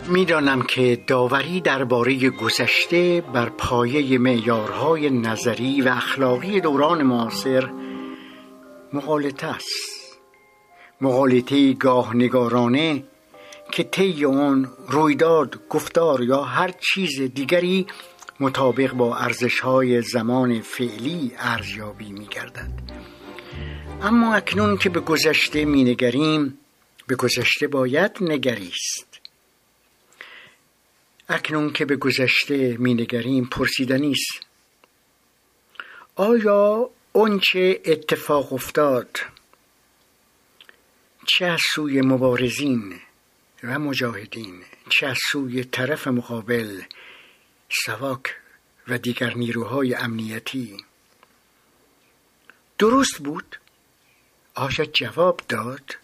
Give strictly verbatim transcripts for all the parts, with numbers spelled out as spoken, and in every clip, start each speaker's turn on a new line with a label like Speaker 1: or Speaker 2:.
Speaker 1: می‌دانم که داوری درباره گذشته بر پایه معیارهای نظری و اخلاقی دوران معاصر مغالطه است. مغالطه گاه نگارانه که طی آن رویداد، گفتار یا هر چیز دیگری مطابق با ارزش‌های زمان فعلی ارزیابی می‌گردد. اما اکنون که به گذشته می‌نگریم، به گذشته باید نگریست. اکنون که به گذشته می‌نگریم پرسیدنی است: آیا آنچه اتفاق افتاد چه از سوی مبارزین و مجاهدین، چه از سوی طرف مقابل ساواک و دیگر نیروهای امنیتی درست بود؟ آیا جواب داد؟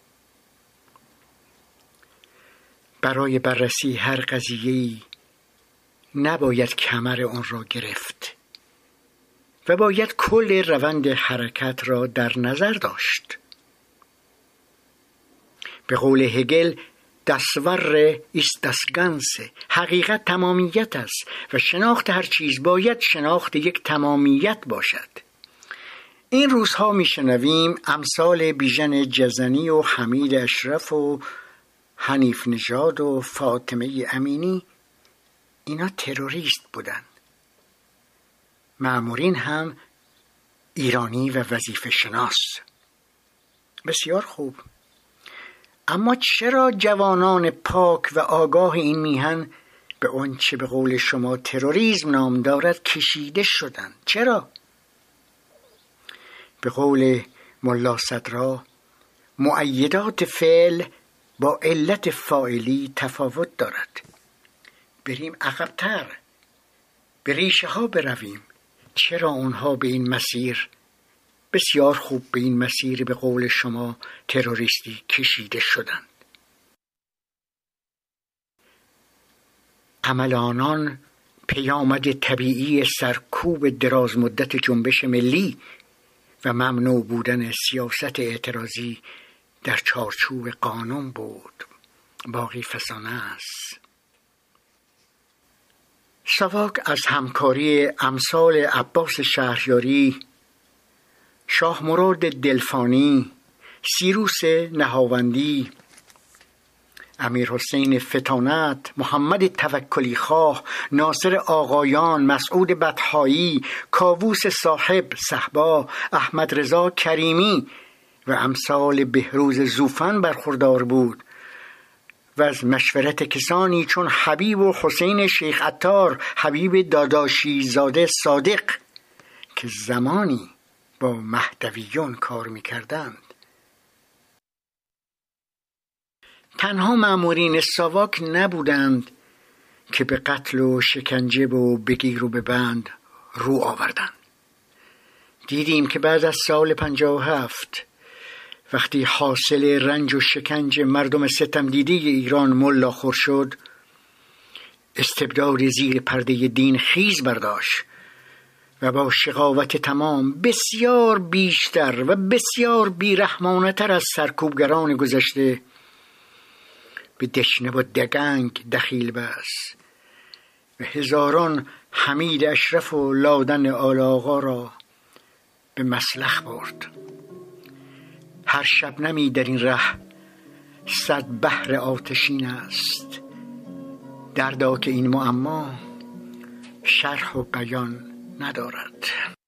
Speaker 1: برای بررسی هر قضیه‌ای نباید کمر آن را گرفت و باید کل روند حرکت را در نظر داشت. به قول هگل، دسور است das Ganze، حقیقت تمامیت است و شناخت هر چیز باید شناخت یک تمامیت باشد. این روزها میشنویم امثال بیژن جزنی و حمید اشرف و حنیف نژاد و فاطمه امینی اینا تروریست بودن. مأمورین هم ایرانی و وظیفه شناس. بسیار خوب. اما چرا جوانان پاک و آگاه این میهن به اون چه به قول شما تروریسم نام دارد کشیده شدند؟ چرا؟ به قول ملا صدرا، مؤیدات فعل با علت فاعلی تفاوت دارد. بریم عقب‌تر، به ریشه ها برویم. چرا اونها به این مسیر، بسیار خوب به این مسیر به قول شما تروریستی کشیده شدند؟ عمل آنان پیامد طبیعی سرکوب دراز مدت جنبش ملی و ممنوع بودن سیاست اعتراضی در چارچوب قانون بود. باقی فسانه است. ساواک از همکاری امثال عباس شهریاری، شاه مراد دلفانی، سیروس نهاوندی، امیر حسین فتانت، محمد توکلی خواه، ناصر آقایان، مسعود بطحایی، کاووس صاحب صحبا، احمد رضا کریمی و امثال بهروز زوفن برخوردار بود و از مشورت کسانی چون حبیب و حسین شیخ عطار، حبیب داداشی زاده صادق که زمانی با مهدویون کار می‌کردند. تنها مأمورین ساواک نبودند که به قتل و شکنجه و بگیر و ببند رو آوردند. دیدیم که بعد از سال پنجاه و هفت وقتی حاصل رنج و شکنج مردم ستم دیده ایران ملاخور شد، استبداد زیر پرده دین خیز برداشت و با شقاوت تمام بسیار بیشتر و بسیار بیرحمانه‌تر از سرکوبگران گذشته به دشنه و دگنگ دخیل بس و هزاران حمید اشرف و لادن آل آقا را به مسلخ برد. هر شبنمی در این ره صد بحر آتشین است، دردا که این معما شرح و بیان ندارد.